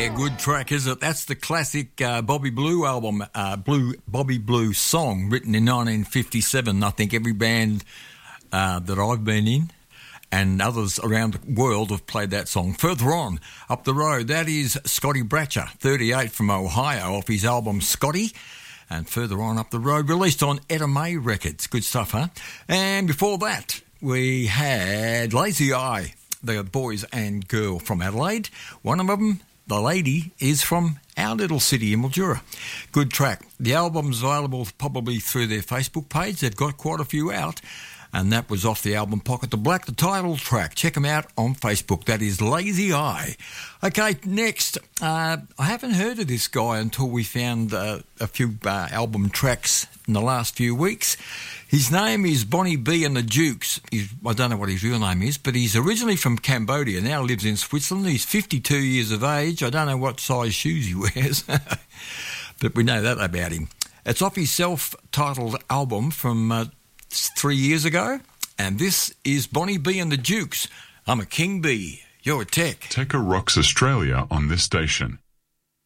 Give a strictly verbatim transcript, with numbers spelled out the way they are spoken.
Good track, is it? That's the classic uh, Bobby Blue album, uh, Blue Bobby Blue song, written in nineteen fifty-seven. I think every band uh, that I've been in and others around the world have played that song. Further on, up the road, that is Scotty Bratcher, thirty-eight, from Ohio, off his album Scotty. And further on up the road, released on Etta May Records. Good stuff, huh? And before that, we had Lazy Eye, the boys and girl from Adelaide. One of them, the lady, is from our little city in Mildura. Good track. The album's available probably through their Facebook page. They've got quite a few out. And that was off the album Pocket to Black, the title track. Check them out on Facebook. That is Lazy Eye. Okay, next. Uh, I haven't heard of this guy until we found uh, a few uh, album tracks in the last few weeks. His name is Bonnie B and the Dukes. He's, I don't know what his real name is, but he's originally from Cambodia, now lives in Switzerland. He's fifty-two years of age. I don't know what size shoes he wears, but we know that about him. It's off his self-titled album from uh, three years ago, and this is Bonnie B and the Dukes. I'm a King Bee. You're a Tech. Tekka rocks Australia on this station.